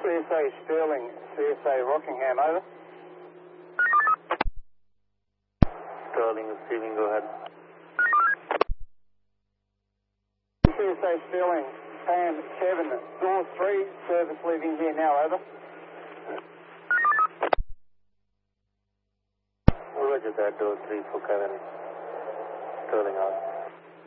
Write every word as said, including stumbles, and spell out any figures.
S A Sterling, C S A Rockingham, over. Sterling receiving, go ahead. C S A Sterling, Pan seven, door three, service leaving here now, over. Roger that, door three for Kevin. Sterling out.